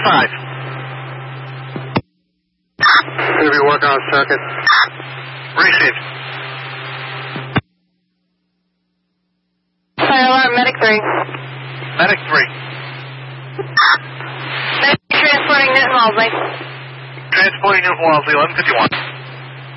5. Going to be working on circuit. Received. Fire alarm, medic 3. Medic 3. Medic transporting Newton Walsley. Transporting Newton Walsley, 1151.